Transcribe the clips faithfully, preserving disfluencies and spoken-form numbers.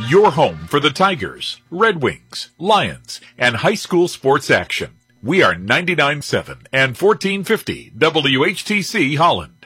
Your home for the Tigers, Red Wings, Lions, and high school sports action. We are ninety-nine point seven and fourteen fifty W H T C Holland.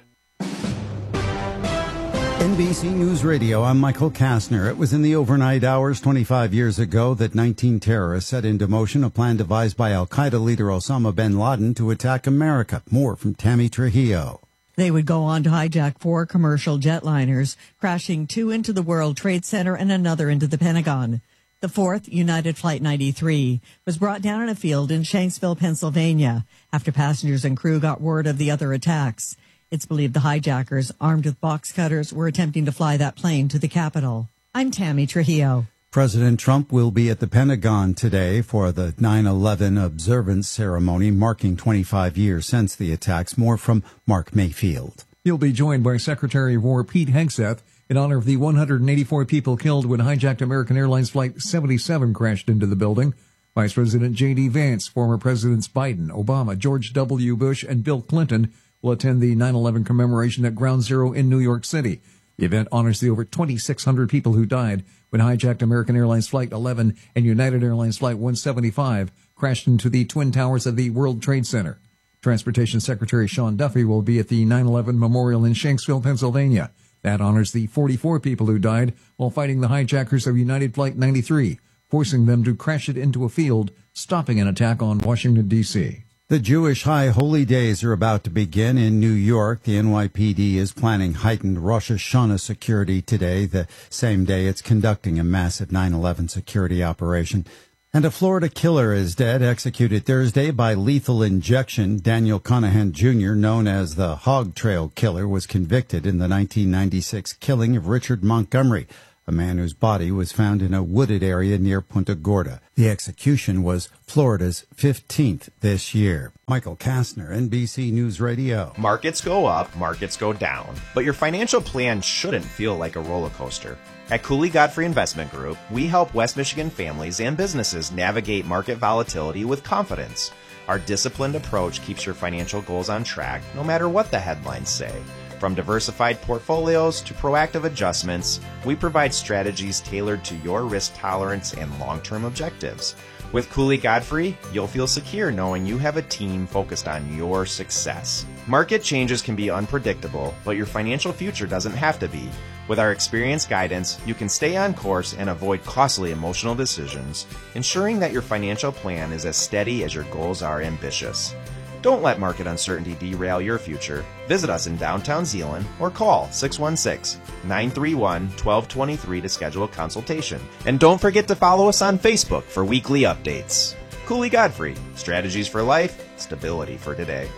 N B C News Radio, I'm Michael Kastner. It was in the overnight hours twenty-five years ago that nineteen terrorists set into motion a plan devised by al-Qaeda leader Osama bin Laden to attack America. More from Tammy Trujillo. They would go on to hijack four commercial jetliners, crashing two into the World Trade Center and another into the Pentagon. The fourth, United Flight ninety-three, was brought down in a field in Shanksville, Pennsylvania, after passengers and crew got word of the other attacks. It's believed the hijackers, armed with box cutters, were attempting to fly that plane to the Capitol. I'm Tammy Trujillo. President Trump will be at the Pentagon today for the nine eleven observance ceremony marking twenty-five years since the attacks. More from Mark Mayfield. He'll be joined by Secretary of War Pete Hegseth in honor of the one hundred eighty-four people killed when hijacked American Airlines Flight seventy-seven crashed into the building. Vice President J D. Vance, former Presidents Biden, Obama, George W. Bush, and Bill Clinton will attend the nine eleven commemoration at Ground Zero in New York City. The event honors the over twenty-six hundred people who died when hijacked American Airlines Flight eleven and United Airlines Flight one seventy-five crashed into the Twin Towers of the World Trade Center. Transportation Secretary Sean Duffy will be at the nine eleven memorial in Shanksville, Pennsylvania. That honors the forty-four people who died while fighting the hijackers of United Flight ninety-three, forcing them to crash it into a field, stopping an attack on Washington, D C The Jewish High Holy Days are about to begin in New York. The N Y P D is planning heightened Rosh Hashanah security today, the same day it's conducting a massive nine eleven security operation. And a Florida killer is dead, executed Thursday by lethal injection. Daniel Conahan Junior, known as the Hog Trail Killer, was convicted in the nineteen ninety-six killing of Richard Montgomery, a man whose body was found in a wooded area near Punta Gorda. The execution was Florida's fifteenth this year. Michael Kastner, N B C News Radio. Markets go up, markets go down, but your financial plan shouldn't feel like a roller coaster. At Cooley Godfrey Investment Group, we help West Michigan families and businesses navigate market volatility with confidence. Our disciplined approach keeps your financial goals on track, no matter what the headlines say. From diversified portfolios to proactive adjustments, we provide strategies tailored to your risk tolerance and long-term objectives. With Cooley Godfrey, you'll feel secure knowing you have a team focused on your success. Market changes can be unpredictable, but your financial future doesn't have to be. With our experienced guidance, you can stay on course and avoid costly emotional decisions, ensuring that your financial plan is as steady as your goals are ambitious. Don't let market uncertainty derail your future. Visit us in downtown Zeeland or call six one six, nine three one, one two two three to schedule a consultation. And don't forget to follow us on Facebook for weekly updates. Cooley Godfrey, strategies for life, stability for today.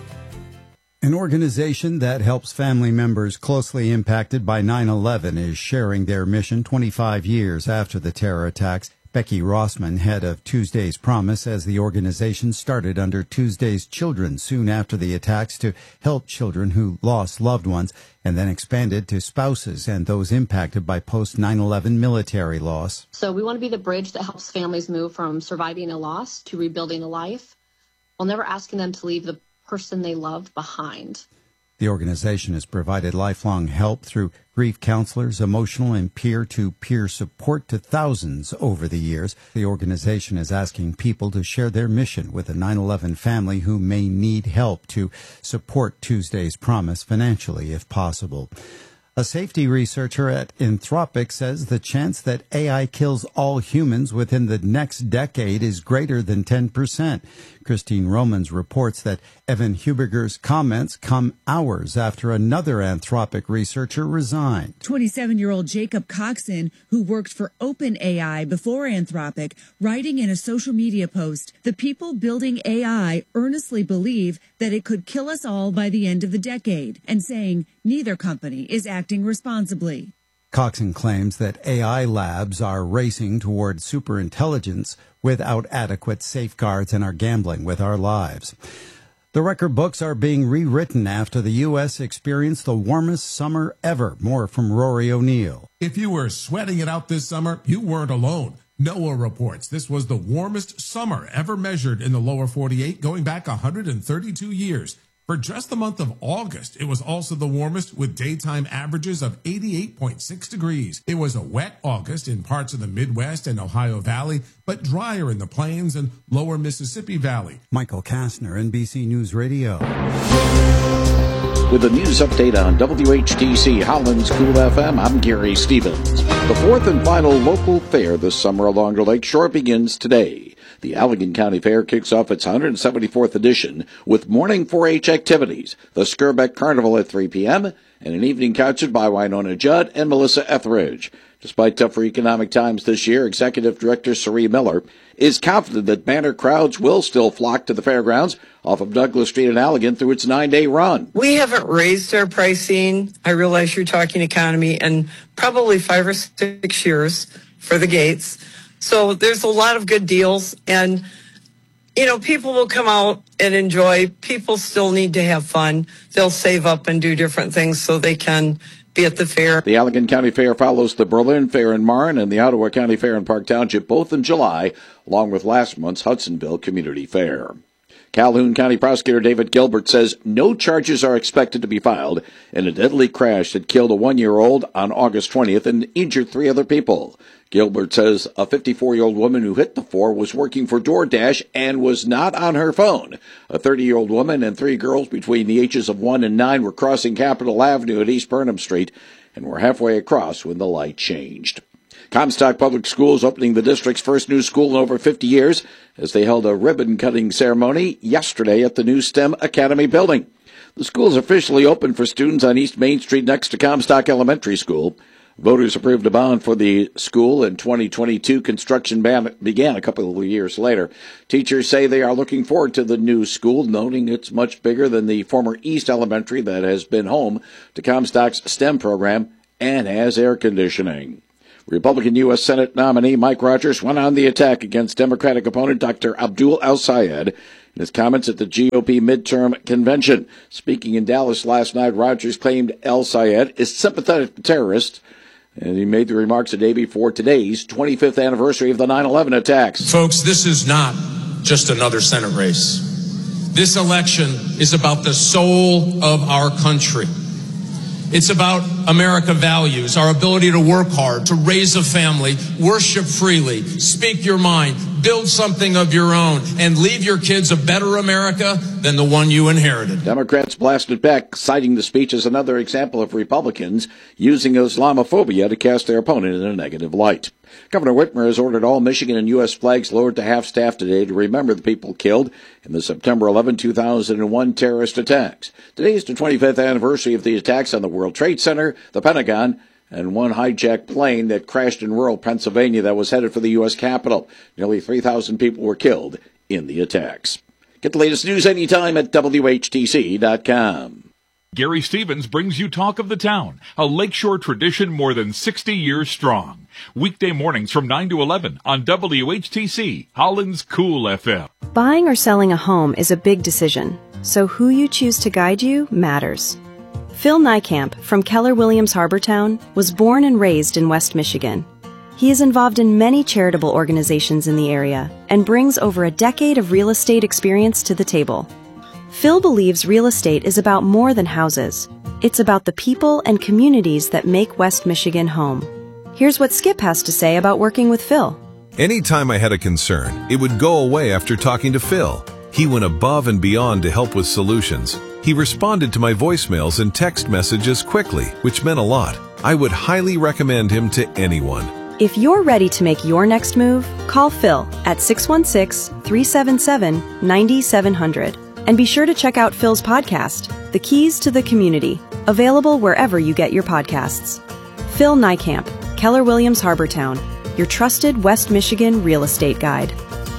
An organization that helps family members closely impacted by nine eleven is sharing their mission twenty-five years after the terror attacks. Becky Rossman, head of Tuesday's Promise, says the organization started under Tuesday's Children soon after the attacks to help children who lost loved ones, and then expanded to spouses and those impacted by post nine eleven military loss. So we want to be the bridge that helps families move from surviving a loss to rebuilding a life, while never asking them to leave the person they love behind. The organization has provided lifelong help through grief counselors, emotional and peer-to-peer support to thousands over the years. The organization is asking people to share their mission with a nine eleven family who may need help to support Tuesday's Promise financially if possible. A safety researcher at Anthropic says the chance that A I kills all humans within the next decade is greater than ten percent. Christine Romans reports that Evan Huberger's comments come hours after another Anthropic researcher resigned. twenty-seven-year-old Jacob Coxon, who worked for OpenAI before Anthropic, writing in a social media post, "The people building A I earnestly believe that it could kill us all by the end of the decade," and saying neither company is acting responsibly. Coxon claims that A I labs are racing toward superintelligence without adequate safeguards and are gambling with our lives. The record books are being rewritten after the U S experienced the warmest summer ever. More from Rory O'Neill. If you were sweating it out this summer, you weren't alone. NOAA reports this was the warmest summer ever measured in the lower forty-eight, going back one hundred thirty-two years. For just the month of August, it was also the warmest with daytime averages of eighty-eight point six degrees. It was a wet August in parts of the Midwest and Ohio Valley, but drier in the plains and lower Mississippi Valley. Michael Kastner, N B C News Radio. With a news update on W H T C Holland's Cool F M, I'm Gary Stevens. The fourth and final local fair this summer along the lakeshore begins today. The Allegan County Fair kicks off its one hundred seventy-fourth edition with morning four H activities, the Skirbeck Carnival at three p.m., and an evening concert by Winona Judd and Melissa Etheridge. Despite tougher economic times this year, Executive Director Sari Miller is confident that banner crowds will still flock to the fairgrounds off of Douglas Street in Allegan through its nine-day run. We haven't raised our pricing. I realize you're talking economy, and probably five or six years for the gates. So there's a lot of good deals, and, you know, people will come out and enjoy. People still need to have fun. They'll save up and do different things so they can be at the fair. The Allegan County Fair follows the Berlin Fair in Marne and the Ottawa County Fair in Park Township, both in July, along with last month's Hudsonville Community Fair. Calhoun County Prosecutor David Gilbert says no charges are expected to be filed in a deadly crash that killed a one-year-old on August twentieth and injured three other people. Gilbert says a fifty-four-year-old woman who hit the four was working for DoorDash and was not on her phone. A thirty-year-old woman and three girls between the ages of one and nine were crossing Capitol Avenue at East Burnham Street and were halfway across when the light changed. Comstock Public Schools opening the district's first new school in over fifty years as they held a ribbon-cutting ceremony yesterday at the new STEM Academy building. The school is officially open for students on East Main Street next to Comstock Elementary School. Voters approved a bond for the school in twenty twenty-two. Construction began a couple of years later. Teachers say they are looking forward to the new school, noting it's much bigger than the former East Elementary that has been home to Comstock's STEM program and has air conditioning. Republican U S Senate nominee Mike Rogers went on the attack against Democratic opponent Doctor Abdul El-Sayed in his comments at the G O P midterm convention. Speaking in Dallas last night, Rogers claimed El-Sayed is sympathetic to terrorists, and he made the remarks a day before today's twenty-fifth anniversary of the nine eleven attacks. Folks, this is not just another Senate race. This election is about the soul of our country. It's about America values, our ability to work hard, to raise a family, worship freely, speak your mind, build something of your own, and leave your kids a better America than the one you inherited. Democrats blasted back, citing the speech as another example of Republicans using Islamophobia to cast their opponent in a negative light. Governor Whitmer has ordered all Michigan and U S flags lowered to half-staff today to remember the people killed in the September eleventh, two thousand one terrorist attacks. Today is the twenty-fifth anniversary of the attacks on the World Trade Center, the Pentagon, and one hijacked plane that crashed in rural Pennsylvania that was headed for the U S Capitol. Nearly three thousand people were killed in the attacks. Get the latest news anytime at W H T C dot com. Gary Stevens brings you Talk of the Town, a lakeshore tradition more than sixty years strong. Weekday mornings from nine to eleven on W H T C, Holland's Cool F M. Buying or selling a home is a big decision, so who you choose to guide you matters. Phil Niekamp from Keller Williams Harbortown was born and raised in West Michigan. He is involved in many charitable organizations in the area and brings over a decade of real estate experience to the table. Phil believes real estate is about more than houses. It's about the people and communities that make West Michigan home. Here's what Skip has to say about working with Phil. Anytime I had a concern, it would go away after talking to Phil. He went above and beyond to help with solutions. He responded to my voicemails and text messages quickly, which meant a lot. I would highly recommend him to anyone. If you're ready to make your next move, call Phil at six one six, three seven seven, nine seven zero zero. And be sure to check out Phil's podcast, The Keys to the Community, available wherever you get your podcasts. Phil Niekamp, Keller Williams Harbortown, your trusted West Michigan real estate guide.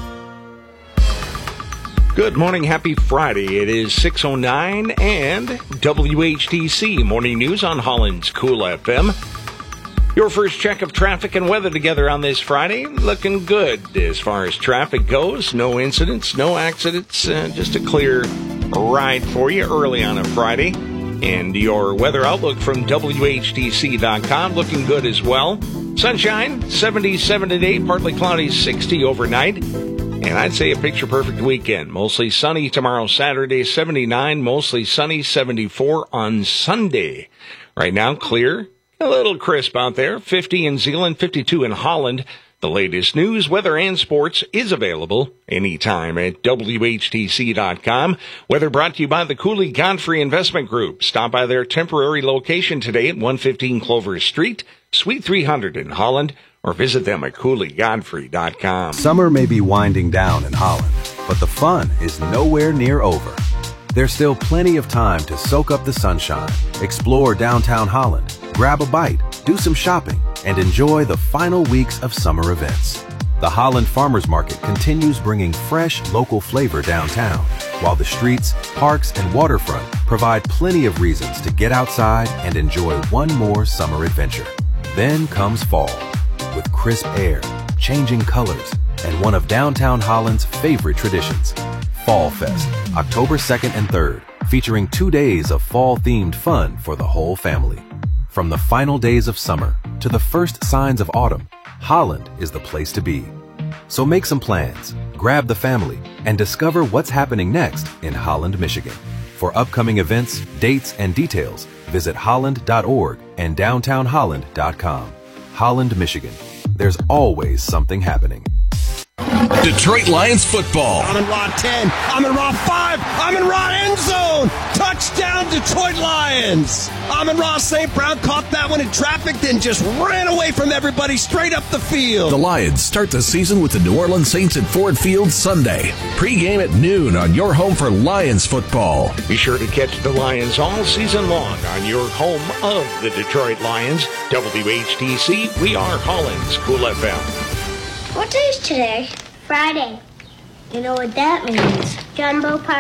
Good morning. Happy Friday. It is six oh nine and W H T C Morning News on Holland's Cool F M. Your first check of traffic and weather together on this Friday. Looking good as far as traffic goes. No incidents, no accidents. Uh, just a clear ride for you early on a Friday. And your weather outlook from W H T C dot com looking good as well. Sunshine, seventy-seven today, partly cloudy, sixty overnight. And I'd say a picture-perfect weekend. Mostly sunny tomorrow, Saturday, seventy-nine. Mostly sunny, seventy-four on Sunday. Right now, clear, a little crisp out there. fifty in Zeeland, fifty-two in Holland. The latest news, weather, and sports is available anytime at W H T C dot com. Weather brought to you by the Cooley Godfrey Investment Group. Stop by their temporary location today at one fifteen Clover Street, Suite three hundred in Holland, or visit them at Cooley Godfrey dot com. Summer may be winding down in Holland, but the fun is nowhere near over. There's still plenty of time to soak up the sunshine, explore downtown Holland, grab a bite, do some shopping, and enjoy the final weeks of summer events. The Holland Farmers Market continues bringing fresh, local flavor downtown, while the streets, parks, and waterfront provide plenty of reasons to get outside and enjoy one more summer adventure. Then comes fall, with crisp air, changing colors, and one of downtown Holland's favorite traditions, Fall Fest, October second and third, featuring two days of fall-themed fun for the whole family. From the final days of summer to the first signs of autumn, Holland is the place to be. So make some plans, grab the family, and discover what's happening next in Holland, Michigan. For upcoming events, dates, and details, visit holland dot org and downtown holland dot com. Holland, Michigan. There's always something happening. Detroit Lions football. I'm in rod ten. I'm in rod five. I'm in rod end zone. Touchdown, Detroit Lions. Amon-Ra Saint Brown caught that one in traffic, then just ran away from everybody straight up the field. The Lions start the season with the New Orleans Saints at Ford Field Sunday. Pre-game at noon on your home for Lions football. Be sure to catch the Lions all season long on your home of the Detroit Lions. W H T C, we are Holland's Cool F M. What day is today? Friday. You know what that means? Jumbo Park.